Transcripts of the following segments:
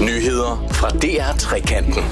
Nyheder fra DR Trekanten.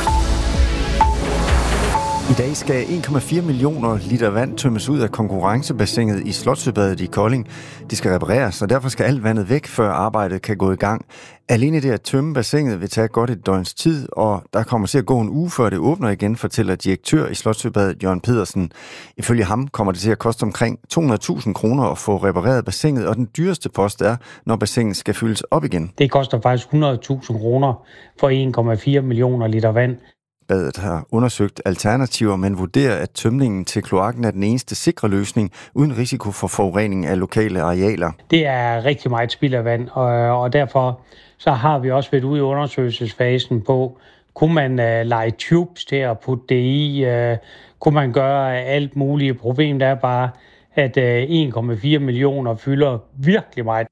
I dag skal 1,4 millioner liter vand tømmes ud af konkurrencebassinet i Slotsøbadet i Kolding. Det skal repareres, og derfor skal alt vandet væk, før arbejdet kan gå i gang. Alene det at tømme bassinet vil tage godt et døgns tid, og der kommer til at gå en uge, før det åbner igen, fortæller direktør i Slotsøbadet Jørgen Pedersen. Ifølge ham kommer det til at koste omkring 200.000 kroner at få repareret bassinet, og den dyreste post er, når bassinet skal fyldes op igen. Det koster faktisk 100.000 kroner for 1,4 millioner liter vand. Badet har undersøgt alternativer, men vurderer, at tømningen til kloakken er den eneste sikre løsning, uden risiko for forurening af lokale arealer. Det er rigtig meget spild af vand, og derfor så har vi også været ude i undersøgelsesfasen på, kunne man lege tubes til at putte det i, kunne man gøre alt muligt. Problemet er bare, at 1,4 millioner fylder virkelig meget.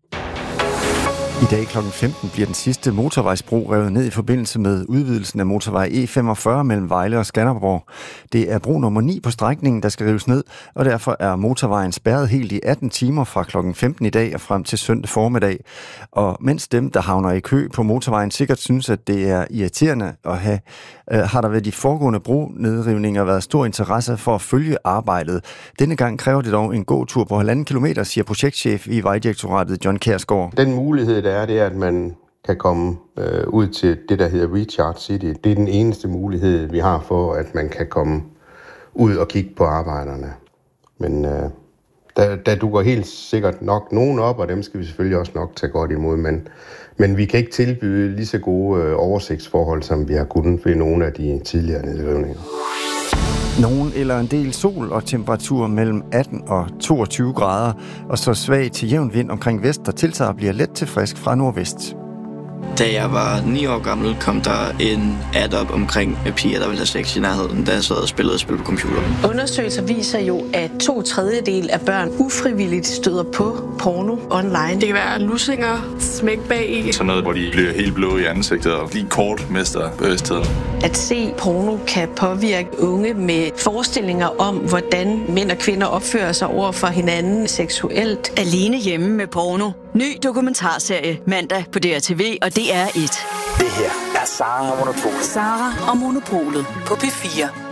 I dag kl. 15 bliver den sidste motorvejsbro revet ned i forbindelse med udvidelsen af motorvej E45 mellem Vejle og Skanderborg. Det er bro nummer 9 på strækningen, der skal rives ned, og derfor er motorvejen spærret helt i 18 timer fra kl. 15 i dag og frem til søndag formiddag. Og mens dem, der havner i kø på motorvejen, sikkert synes, at det er irriterende at have, har der ved de foregående bronedrivninger været stor interesse for at følge arbejdet. Denne gang kræver det dog en gåtur på 1,5 kilometer, siger projektchef i Vejdirektoratet John Kjærsgaard. Den mulighed, det er, at man kan komme ud til det, der hedder Recharge City. Det er den eneste mulighed, vi har for, at man kan komme ud og kigge på arbejderne. Men der dukker helt sikkert nok nogen op, og dem skal vi selvfølgelig også nok tage godt imod. Men vi kan ikke tilbyde lige så gode oversigtsforhold, som vi har kunnet ved nogle af de tidligere nedrivninger. Nogen eller en del sol og temperatur mellem 18 og 22 grader, og så svag til jævn vind omkring vest, der tiltager bliver let til frisk fra nordvest. Da jeg var 9 år gammel, kom der en ad op omkring piger, der ville have sex i nærheden, da jeg sad og spillede spil på computeren. Undersøgelser viser jo, at 2/3 af børn ufrivilligt støder på porno online. Det kan være lussinger, smæk bag i. Sådan noget, hvor de bliver helt blå i ansigtet og lige kort mister bevidstheden. At se porno kan påvirke unge med forestillinger om, hvordan mænd og kvinder opfører sig over for hinanden seksuelt. Alene hjemme med porno. Ny dokumentarserie mandag på DRTV og DR1. Det her er Sara og Monopolet. Sara og Monopolet på P4.